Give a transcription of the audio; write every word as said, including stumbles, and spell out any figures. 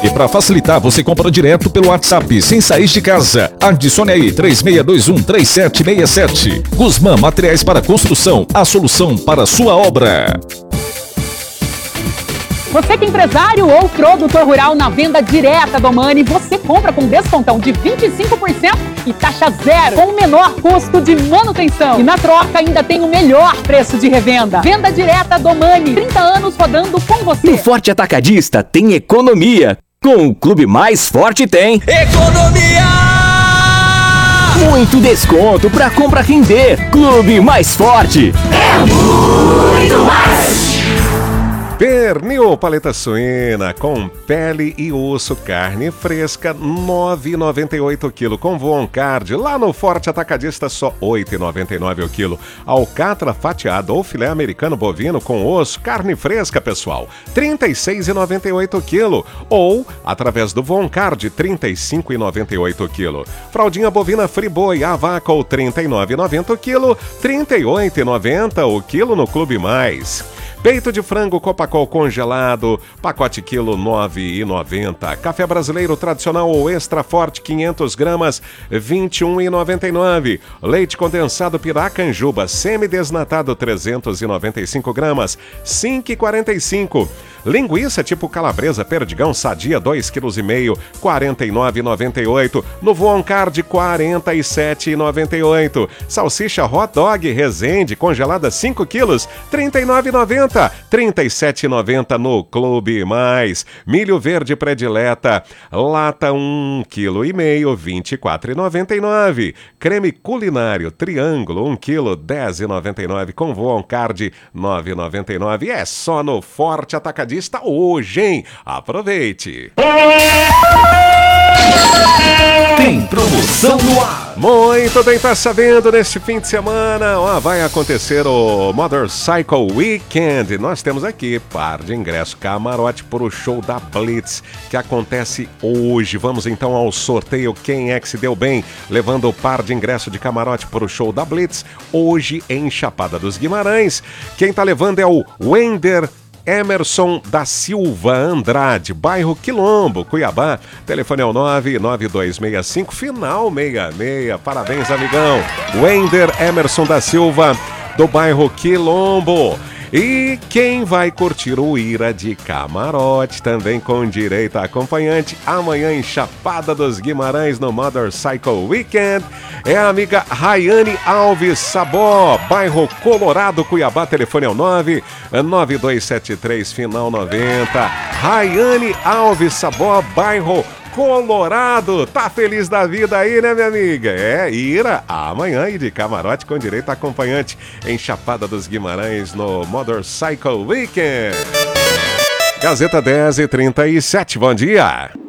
E para facilitar, você compra direto pelo WhatsApp, sem sair de casa. Adicione aí três seis dois um três sete seis sete. Guzmã Materiais para Construção, a solução para a sua obra. Você que é empresário ou produtor rural na venda direta do Omani, você compra com descontão de vinte e cinco por cento e taxa zero, com o menor custo de manutenção. E na troca ainda tem o melhor preço de revenda. Venda direta do Omani, trinta anos rodando com você. No Forte Atacadista tem economia. Com o Clube Mais Forte tem economia! Muito desconto pra compra render. Clube Mais Forte é muito mais! Pernil paleta suína com pele e osso, carne fresca, nove reais e noventa e oito centavos o quilo. Com Von Card, lá no Forte Atacadista, só oito reais e noventa e nove centavos o quilo. Alcatra fatiado ou filé americano bovino com osso, carne fresca, pessoal, trinta e seis reais e noventa e oito centavos o quilo. Ou, através do Von Card, trinta e cinco reais e noventa e oito centavos o quilo. Fraldinha bovina Friboi, a vácuo, trinta e nove reais e noventa centavos o quilo, trinta e oito reais e noventa centavos o quilo no Clube Mais. Peito de frango Copacol congelado, pacote quilo nove reais e noventa centavos. Café brasileiro tradicional ou extra forte quinhentas gramas, vinte e um reais e noventa e nove centavos. Leite condensado Piracanjuba semidesnatado trezentas e noventa e cinco gramas, cinco reais e quarenta e cinco centavos. Linguiça tipo calabresa Perdigão Sadia dois vírgula cinco quilos, quarenta e nove reais e noventa e oito centavos. No Von Card, quarenta e sete reais e noventa e oito centavos. Salsicha Hot Dog Resende congelada cinco quilos, trinta e nove reais e noventa centavos. trinta e sete reais e noventa centavos no Clube Mais. Milho verde predileta, lata um vírgula cinco quilo, vinte e quatro reais e noventa e nove centavos. Creme culinário Triângulo um quilo, dez reais e noventa e nove centavos. Com Von Card, nove reais e noventa e nove centavos. É só no Forte Atacadista hoje, hein? Aproveite! Tem promoção no ar! Muito bem, tá sabendo, neste fim de semana ó, vai acontecer o Motorcycle Weekend. Nós temos aqui par de ingresso camarote para o show da Blitz, que acontece hoje. Vamos então ao sorteio. Quem é que se deu bem levando o par de ingresso de camarote para o show da Blitz hoje em Chapada dos Guimarães? Quem tá levando é o Wender Emerson da Silva Andrade, bairro Quilombo, Cuiabá. Telefone é o nove nove dois seis cinco, final sessenta e seis. Parabéns, amigão. Wender Emerson da Silva, do bairro Quilombo. E quem vai curtir o Ira de camarote, também com direito a acompanhante, amanhã em Chapada dos Guimarães, no Motorcycle Weekend, é a amiga Rayane Alves Sabó, bairro Colorado, Cuiabá. Telefone é o nove nove dois sete três, final noventa. Rayane Alves Sabó, bairro Colorado. Tá feliz da vida aí, né, minha amiga? É, Ira, amanhã e de camarote com direito a acompanhante em Chapada dos Guimarães, no Motorcycle Weekend. Gazeta dez e trinta e sete, bom dia.